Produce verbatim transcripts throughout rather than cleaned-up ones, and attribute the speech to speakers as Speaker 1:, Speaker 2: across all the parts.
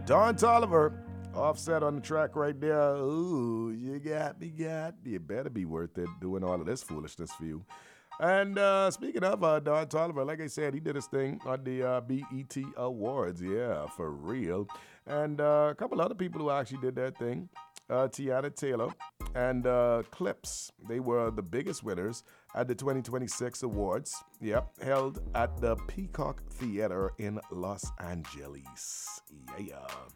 Speaker 1: Don Tolliver, Offset on the track right there. Ooh, you got me, got me. It better be worth it doing all of this foolishness for you. And uh, speaking of uh, Don Tolliver, like I said, he did his thing on the uh, B E T Awards. Yeah, for real. And uh, a couple other people who actually did their thing. Uh, Tiana Taylor and uh, Clips. They were the biggest winners at the twenty twenty-six awards. Yep, held at the Peacock Theater in Los Angeles. Yeah.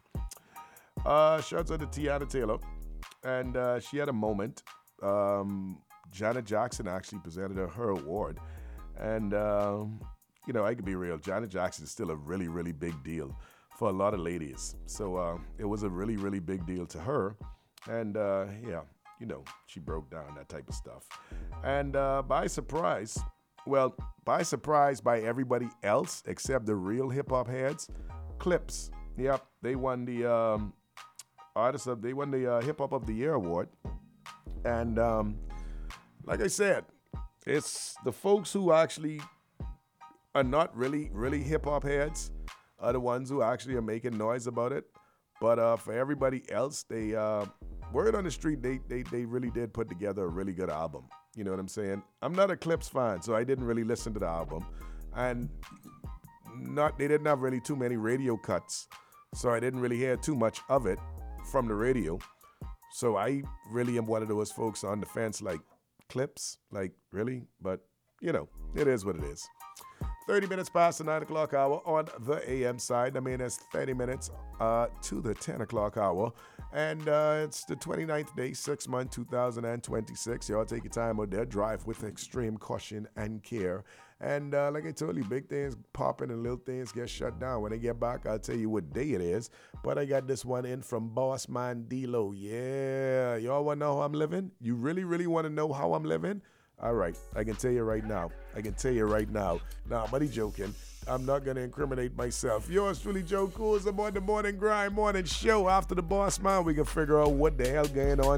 Speaker 1: Uh, shouts out to Tiana Taylor. And uh, she had a moment. Um, Janet Jackson actually presented her her award. And, um, you know, I can be real. Janet Jackson is still a really, really big deal for a lot of ladies. So uh, it was a really, really big deal to her. And, uh, yeah, you know, she broke down, that type of stuff. And uh, by surprise, well, by surprise by everybody else except the real hip-hop heads, Clips. Yep, they won the um, artist of, they won the uh, Hip Hop of the Year award. And um, like I said, it's the folks who actually are not really, really hip-hop heads are the ones who actually are making noise about it. But uh, for everybody else, they uh, word on the street, they, they they really did put together a really good album. You know what I'm saying? I'm not a Clips fan, so I didn't really listen to the album. And not they didn't have really too many radio cuts, so I didn't really hear too much of it from the radio. So I really am one of those folks on the fence, like, Clips? Like, really? But, you know, it is what it is. thirty minutes past the nine o'clock hour on the A M side. I mean, it's thirty minutes uh, to the ten o'clock hour. And uh, it's the twenty-ninth day, sixth month, two thousand twenty-six. Y'all take your time out there. Drive with extreme caution and care. And uh, like I told you, big things popping and little things get shut down. When I get back, I'll tell you what day it is. But I got this one in from Boss Man D-Lo. Yeah. Y'all want to know how I'm living? You really, really want to know how I'm living? All right, I can tell you right now. I can tell you right now. Nah, I'm only joking. I'm not going to incriminate myself. Yours truly, Joe Cool. I'm on the Morning Grind Morning Show. After the Boss Man, we can figure out what the hell going on